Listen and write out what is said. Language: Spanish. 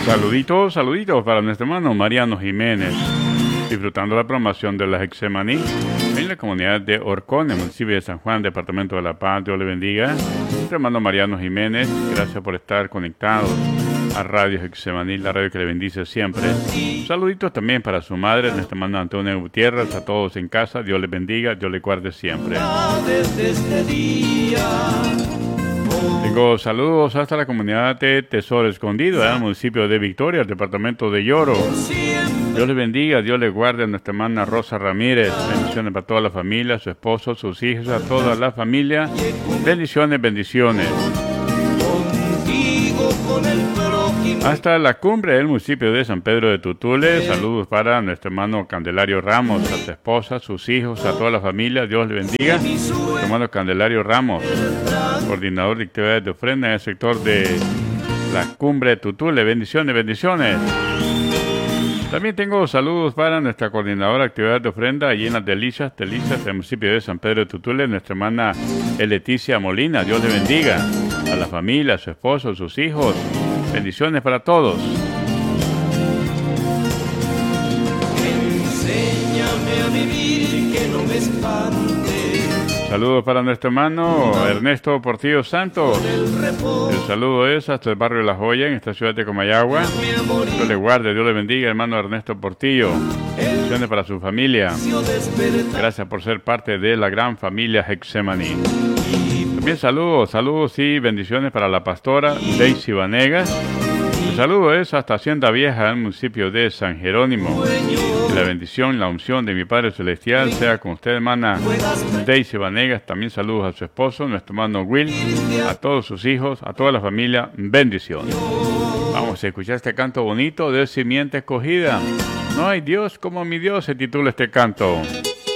Saluditos para nuestro hermano Mariano Jiménez, disfrutando la programación de la Getsemaní en la comunidad de Orcón, en el municipio de San Juan, departamento de La Paz. Dios le bendiga. Nuestro hermano Mariano Jiménez, gracias por estar conectados a Radio Getsemaní, la radio que le bendice siempre. Saluditos también para su madre, nuestro hermano Antonio Gutiérrez, a todos en casa. Dios les bendiga, Dios les guarde siempre. Desde este día. Tengo saludos hasta la comunidad de Tesoro Escondido, en el municipio de Victoria, el departamento de Lloro. Dios les bendiga, Dios les guarde a nuestra hermana Rosa Ramírez. Bendiciones para toda la familia, su esposo, sus hijos, a toda la familia. Bendiciones, bendiciones. Hasta la cumbre del municipio de San Pedro de Tutules. Saludos para nuestro hermano Candelario Ramos, a su esposa, sus hijos, a toda la familia. Dios les bendiga. Nuestro hermano Candelario Ramos, coordinador de actividades de ofrenda en el sector de la cumbre de Tutules. Bendiciones, bendiciones. También tengo saludos para nuestra coordinadora de actividades de ofrenda allí en las Delicias del municipio de San Pedro de Tutules, nuestra hermana Leticia Molina. Dios le bendiga. A la familia, a su esposo, a sus hijos. Bendiciones para todos. Enséñame a vivir, que no me espante. Saludos para nuestro hermano Ernesto Portillo Santos. El saludo es hasta el barrio La Joya, en esta ciudad de Comayagua. Dios le guarde, Dios le bendiga, hermano Ernesto Portillo. Bendiciones para su familia. Gracias por ser parte de la gran familia Getsemaní. También saludos y bendiciones para la pastora Daisy Vanegas. El saludo es hasta Hacienda Vieja, en el municipio de San Jerónimo. Y la bendición, la unción de mi Padre Celestial sea con usted, hermana Daisy Vanegas. También saludos a su esposo, nuestro hermano Will, a todos sus hijos, a toda la familia. Bendiciones. Vamos a escuchar este canto bonito de Simiente Escogida. No hay Dios como mi Dios, se titula este canto.